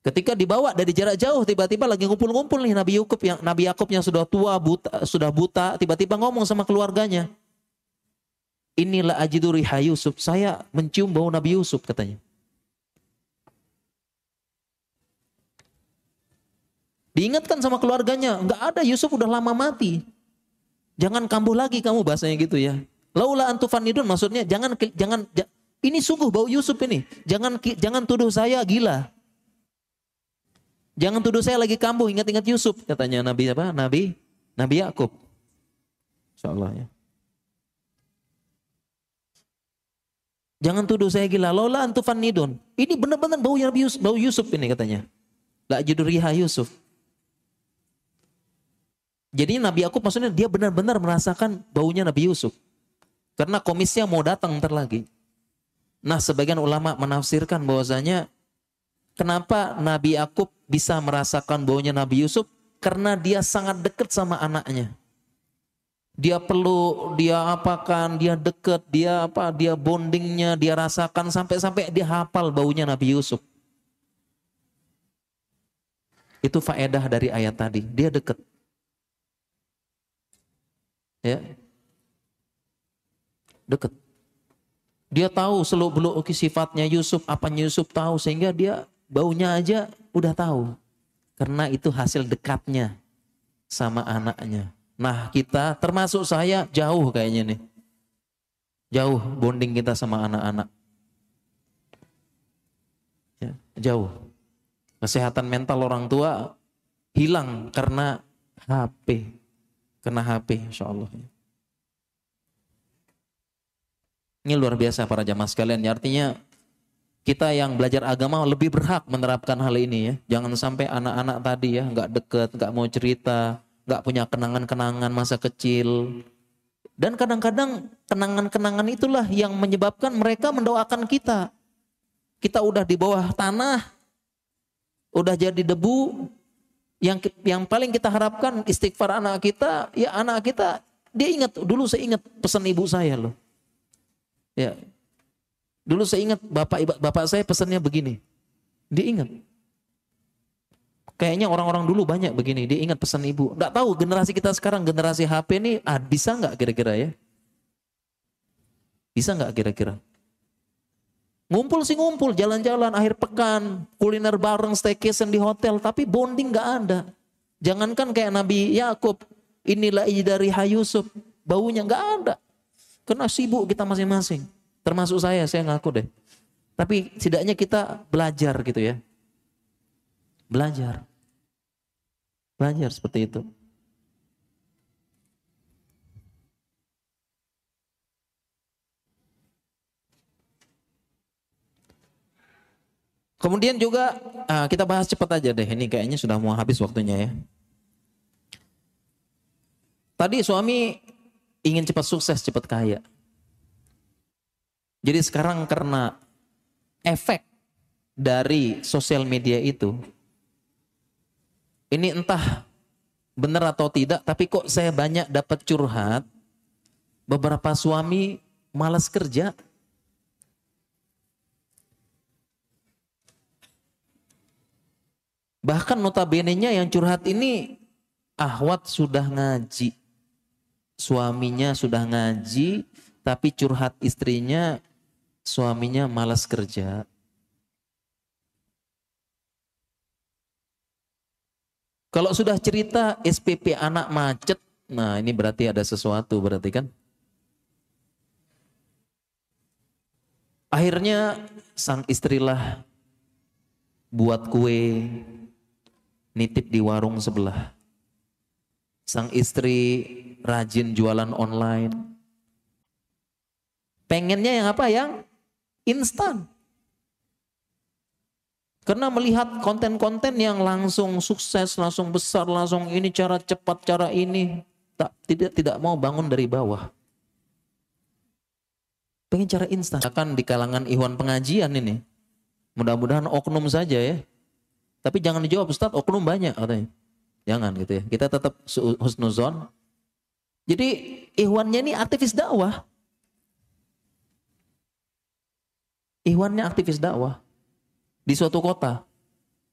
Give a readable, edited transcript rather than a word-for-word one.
Ketika dibawa dari jarak jauh, tiba-tiba lagi ngumpul-ngumpul nih Nabi Yakub yang sudah tua, sudah buta, tiba-tiba ngomong sama keluarganya. Inilah ajidu riha Yusuf, saya mencium bau Nabi Yusuf katanya. Diingatkan sama keluarganya, enggak ada, Yusuf udah lama mati. Jangan kambuh lagi kamu, bahasanya gitu ya. Laula antufanidun, maksudnya jangan ini sungguh bau Yusuf ini. Jangan tuduh saya gila. Jangan tuduh saya lagi kambuh, ingat-ingat Yusuf, katanya Nabi apa? Nabi Yakub. Insyaallah ya. Jangan tuduh saya gila. Laula antufanidun. Ini benar-benar bau Yusuf ini katanya. La ajidu riha Yusuf. Jadi Nabi Yakub maksudnya dia benar-benar merasakan baunya Nabi Yusuf. Karena komisnya mau datang ntar lagi. Nah, sebagian ulama menafsirkan bahwasanya kenapa Nabi Yakub bisa merasakan baunya Nabi Yusuf? Karena dia sangat dekat sama anaknya. Dia peluk, dia apakan, dia dekat, dia bondingnya, dia rasakan sampai-sampai dia hafal baunya Nabi Yusuf. Itu faedah dari ayat tadi, dia dekat. Ya. Dekat. Dia tahu seluk-beluk sifatnya Yusuf, apanya Yusuf tahu, sehingga dia baunya aja udah tahu. Karena itu hasil dekatnya sama anaknya. Nah, kita termasuk saya jauh kayaknya nih. Jauh bonding kita sama anak-anak. Ya, jauh. Kesehatan mental orang tua hilang karena HP. Kena HP, insya Allah. Ini luar biasa para jamaah sekalian. Artinya kita yang belajar agama lebih berhak menerapkan hal ini ya. Jangan sampai anak-anak tadi ya nggak deket, nggak mau cerita, nggak punya kenangan-kenangan masa kecil. Dan kadang-kadang kenangan-kenangan itulah yang menyebabkan mereka mendoakan kita. Kita udah di bawah tanah, udah jadi debu. Yang paling kita harapkan istighfar anak kita, ya anak kita dia ingat, dulu saya ingat pesan ibu saya loh. Ya. Dulu saya ingat bapak saya pesannya begini. Dia ingat. Kayaknya orang-orang dulu banyak begini, dia ingat pesan ibu. Enggak tahu generasi kita sekarang, generasi HP ini bisa enggak kira-kira ya? Bisa enggak kira-kira? Ngumpul sih ngumpul, jalan-jalan akhir pekan, kuliner bareng, staycation di hotel, tapi bonding nggak ada. Jangankan kayak Nabi Yakub, inilah dari Yusuf, baunya nggak ada. Karena sibuk kita masing-masing. Termasuk saya ngaku deh. Tapi setidaknya kita belajar gitu ya. Belajar seperti itu. Kemudian juga kita bahas cepat aja deh, ini kayaknya sudah mau habis waktunya ya. Tadi suami ingin cepat sukses, cepat kaya. Jadi sekarang karena efek dari sosial media itu, ini entah benar atau tidak, tapi kok saya banyak dapat curhat, beberapa suami malas kerja. Bahkan notabene-nya yang curhat ini ahwat sudah ngaji. Suaminya sudah ngaji, tapi curhat istrinya, suaminya malas kerja. Kalau sudah cerita SPP anak macet, nah ini berarti ada sesuatu berarti kan. Akhirnya sang istrilah buat kue, nitip di warung sebelah. Sang istri rajin jualan online. Pengennya yang apa? Yang instan. Karena melihat konten-konten yang langsung sukses, langsung besar, langsung ini cara cepat, cara ini. Tidak mau bangun dari bawah. Pengen cara instan. Akan di kalangan ikhwan pengajian ini. Mudah-mudahan oknum saja ya. Tapi jangan dijawab, Ustaz, oknum banyak katanya. Jangan gitu ya. Kita tetap husnuzon. Jadi ikhwannya ini aktivis dakwah. Ikhwannya aktivis dakwah di suatu kota.